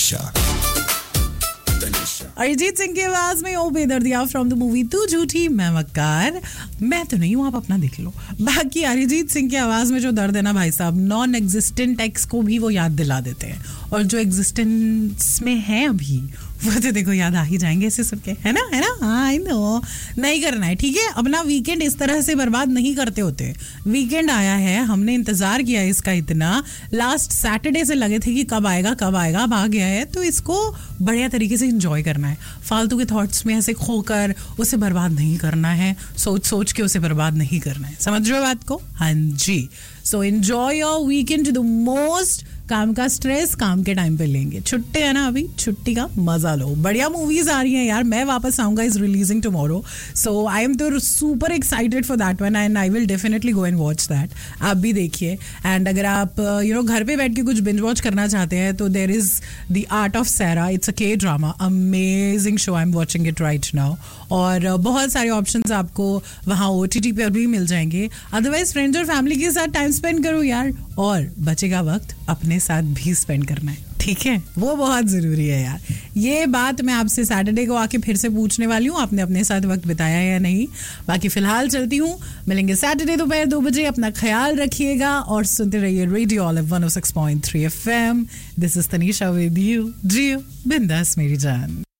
तनीषा अरिजीत सिंह की आवाज में ओ बेदर्दिया फ्रॉम द मूवी तू झूठी मैं मक्कार. मैं तो नहीं हूं, आप अपना देख लो. बाकी अरिजीत सिंह की आवाज में जो दर्द है ना भाई साहब, नॉन एग्जिस्टेंट एक्स को भी वो याद दिला देते हैं, और जो एग्जिस्टेंस में है अभी वो तो देखो याद आ ही जाएंगे ऐसे सुन के, है ना. हाँ आई नो. नहीं करना है, ठीक है. अपना वीकेंड इस तरह से बर्बाद नहीं करते होते. वीकेंड आया है, हमने इंतजार किया इसका इतना, लास्ट सैटरडे से लगे थे कि कब आएगा, अब आ गया है, तो इसको बढ़िया तरीके से एंजॉय करना है. फालतू के थॉट्स में ऐसे खोकर उसे बर्बाद नहीं करना है, सोच के उसे बर्बाद नहीं करना है. समझ रहे हो बात को? हाँ जी. So enjoy your weekend to the most. काम का स्ट्रेस काम के टाइम पे लेंगे. छुट्टी है ना अभी, छुट्टी का मजा लो. बढ़िया मूवीज आ रही हैं यार. मैं वापस आऊंगा, is releasing tomorrow, so I am तो super excited for that one and I will definitely go and watch that. आप भी देखिए. एंड अगर आप घर पे बैठ के कुछ बिंज वॉच करना चाहते हैं तो there is the art of सैरा. It's a के drama, amazing show. I am watching it right now. और बहुत सारे ऑप्शंस आपको वहाँ OTT पर भी मिल जाएंगे. अदरवाइज फ्रेंड्स और फैमिली के साथ टाइम स्पेंड करो यार, और बचेगा वक्त अपने साथ भी स्पेंड करना है, ठीक है. वो बहुत जरूरी है यार. ये बात मैं आपसे सैटरडे को आके फिर से पूछने वाली हूँ, आपने अपने साथ वक्त बिताया या नहीं. बाकी फिलहाल चलती हूँ, मिलेंगे सैटरडे दोपहर 2 बजे. अपना ख्याल रखिएगा और सुनते रहिए radio olive 106.3 FM. This is Tanisha with you. जियो बिंदास मेरी जान.